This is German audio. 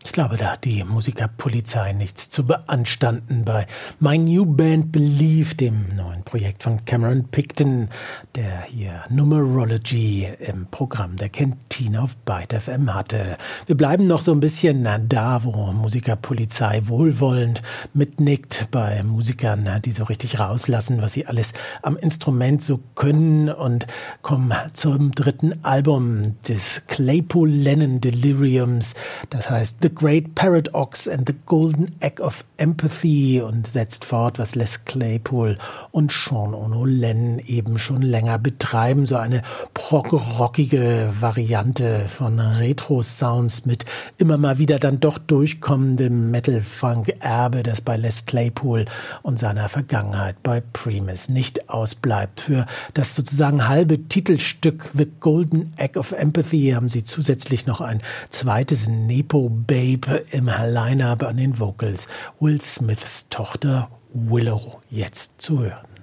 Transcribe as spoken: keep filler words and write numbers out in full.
Ich glaube, da hat die Musikerpolizei nichts zu beanstanden bei My New Band Believe, dem neuen Projekt von Cameron Picton, der hier Numerology im Programm der Kantine auf Byte F M hatte. Wir bleiben noch so ein bisschen da, wo Musikerpolizei wohlwollend mitnickt bei Musikern, die so richtig rauslassen, was sie alles am Instrument so können, und kommen zum dritten Album des Claypool-Lennon Deliriums. Das heißt The Great Paradox and the Golden Egg of Empathy, und setzt fort, was Les Claypool und Sean Ono Lennon eben schon länger betreiben. So eine prog-rockige Variante von Retro-Sounds mit immer mal wieder dann doch durchkommendem Metal-Funk-Erbe, das bei Les Claypool und seiner Vergangenheit bei Primus nicht ausbleibt. Für das sozusagen halbe Titelstück The Golden Egg of Empathy haben sie zusätzlich noch ein zweites Nepo-Babe im Line-Up an den Vocals. Will Smiths Tochter Willow jetzt zu hören.